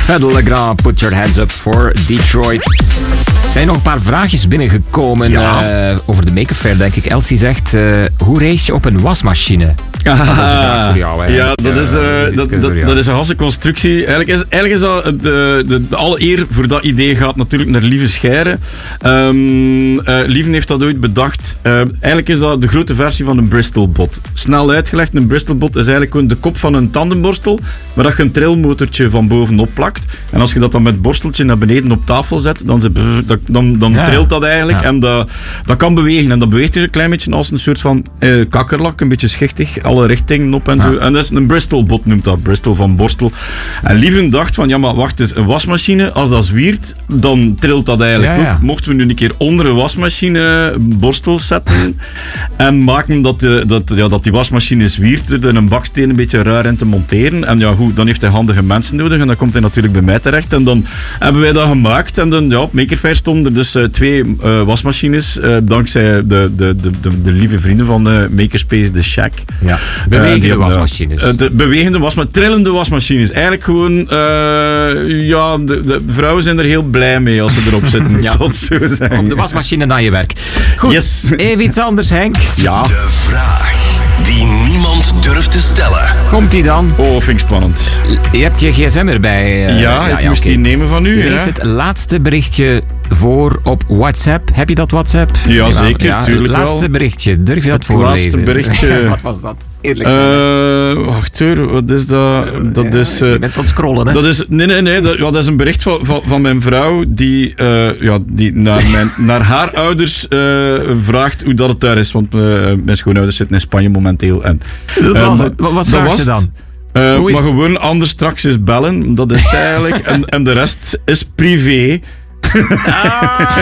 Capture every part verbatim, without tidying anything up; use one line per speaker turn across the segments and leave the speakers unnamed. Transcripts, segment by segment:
Fedde Le Grand, Put Your Hands Up for Detroit. Er zijn nog een paar vraagjes binnengekomen ja. uh, over de Make-up Fair, denk ik. Elsie zegt, uh, hoe race je op een wasmachine?
Ah,
dat is een vraag voor jou, hè?
ja, dat, is, uh, dat, dat, dat is een hasse constructie. Eigenlijk is, eigenlijk is dat de, de, de alle eer voor dat idee gaat natuurlijk naar Lieve Scheire. Um, uh, Lieve heeft dat ooit bedacht. Uh, eigenlijk is dat de grote versie van een Bristol-bot. Snel uitgelegd, een Bristol-bot is eigenlijk gewoon de kop van een tandenborstel, waar dat je een trilmotortje van bovenop plakt. En als je dat dan met het borsteltje naar beneden op tafel zet, dan, ze brrr, dan, dan ja. trilt dat eigenlijk. Ja. En dat, dat kan bewegen. En dat beweegt dus een klein beetje als een soort van uh, kakkerlak, een beetje schichtig, alle richtingen op en ja. zo. En dat is een Bristol-bot, noemt dat. Bristol van Borstel. En Lieven dacht van, ja maar wacht eens, een wasmachine, als dat zwiert, dan trilt dat eigenlijk ja, ja. ook. Mochten we nu een keer onder een wasmachine borstel zetten en maken dat, de, dat, ja, dat die wasmachine zwiert, er een baksteen een beetje raar in te monteren. En ja goed, dan heeft hij handige mensen nodig en dan komt hij natuurlijk bij mij terecht. En dan hebben wij dat gemaakt en dan, ja, op Maker Faire stonden er dus uh, twee uh, wasmachines, uh, dankzij de, de, de, de, de lieve vrienden van uh, Makerspace, de Shack.
Ja. Bewegende uh, wasmachines.
Uh, de bewegende wasmachines, trillende wasmachines. Eigenlijk gewoon, uh, ja, de, de vrouwen zijn er heel blij mee als ze erop zitten. Ja. Zal het zo zeggen.
Om de wasmachine naar je werk. Goed, yes. Even iets anders, Henk.
Ja.
De vraag die niemand durft te stellen.
Komt die dan?
Oh, vind ik spannend.
Je hebt je gsm erbij. Uh,
ja, ja, ik ja, moest okay. die nemen van u.
Lees het laatste berichtje voor op WhatsApp. Heb je dat WhatsApp?
Ja, ja zeker, ja, tuurlijk wel.
Het laatste berichtje, durf je dat
het
voorlezen?
Het laatste berichtje...
Wat was dat? Eerlijk zijn.
Uh, wacht hoor, wat is dat? dat
ja,
is, uh,
je bent aan het scrollen, hè?
Dat is, nee, nee, nee. Dat, ja, dat is een bericht van, van, van mijn vrouw die, uh, ja, die naar, mijn, naar haar ouders uh, vraagt hoe dat het daar is. Want uh, mijn schoonouders zitten in Spanje momenteel. En,
dat was
uh,
het. Wat, wat vraagt ze dan?
Uh, maar gewoon anders straks eens bellen. Dat is het eigenlijk. en, en de rest is privé.
Ah.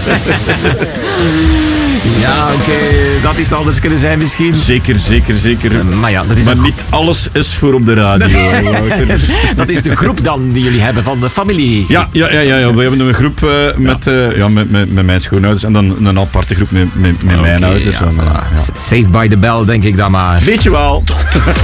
Ja, oké. Okay. Dat iets anders kunnen zijn misschien.
Zeker, zeker, zeker.
Uh, maar ja, dat is
maar
een...
niet alles is voor op de radio.
Dat is de groep dan die jullie hebben van de familie.
Ja, ja, ja, ja, ja. We hebben een groep uh, met, ja. Uh, ja, met, met, met mijn schoonouders en dan een aparte groep met, met, met okay, mijn ouders.
Ja,
en,
voilà.
ja.
Save by the bell, denk ik dan maar.
Weet je wel.